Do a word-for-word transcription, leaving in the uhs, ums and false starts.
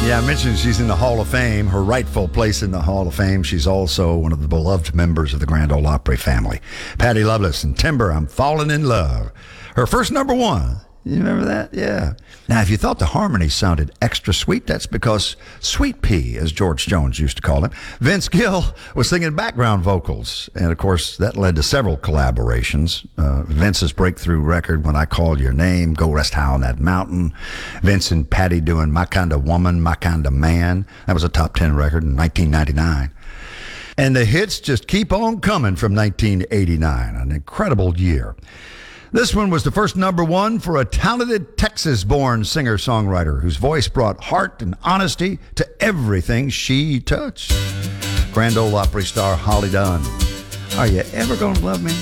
Yeah, I mentioned she's in the Hall of Fame, her rightful place in the Hall of Fame. She's also one of the beloved members of the Grand Ole Opry family. Patty Loveless and Timber, I'm Falling in Love. Her first number one. You remember that? Yeah. Now, if you thought the harmony sounded extra sweet, that's because Sweet Pea, as George Jones used to call him, Vince Gill was singing background vocals. And, of course, that led to several collaborations. Uh, Vince's breakthrough record, When I Call Your Name, Go Rest High on That Mountain. Vince and Patty doing My Kind of Woman, My Kind of Man. That was a top ten record in nineteen ninety-nine. And the hits just keep on coming from nineteen eighty-nine, an incredible year. This one was the first number one for a talented Texas-born singer-songwriter whose voice brought heart and honesty to everything she touched. Grand Ole Opry star Holly Dunn. Are You Ever Gonna Love Me?